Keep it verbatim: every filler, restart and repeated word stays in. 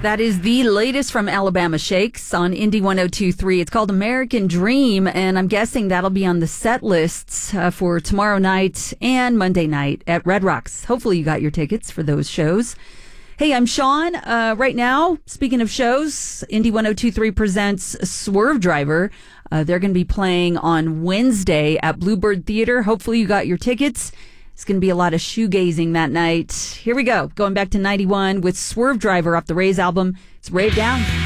That is the latest from Alabama Shakes on Indie one oh two point three. It's called American Dream, and I'm guessing that'll be on the set lists uh, for tomorrow night and Monday night at Red Rocks. Hopefully you got your tickets for those shows. Hey, I'm Sean. Uh, right now, speaking of shows, Indie one oh two point three presents Swerve Driver. Uh, they're going to be playing on Wednesday at Bluebird Theater. Hopefully you got your tickets. It's going to be a lot of shoegazing that night. Here we go. Going back to ninety-one with Swerve Driver off the Rays album. It's Rave Down.